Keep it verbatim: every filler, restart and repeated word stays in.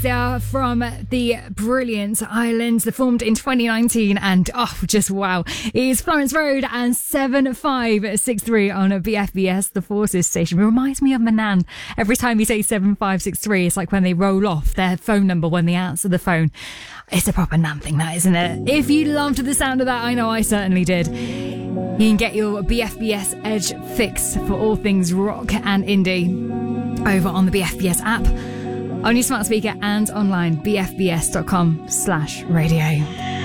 They are from the brilliant Islands. They formed in twenty nineteen and oh, just wow. It is Florence Road and seven five six three on B F B S, the Forces station. It reminds me of my nan. Every time you say seven five six three, it's like when they roll off their phone number when they answer the phone. It's a proper nan thing, that, isn't it? If you loved the sound of that, I know I certainly did. You can get your B F B S Edge fix for all things rock and indie over on the B F B S app, on your smart speaker and online, b f b s dot com slash radio.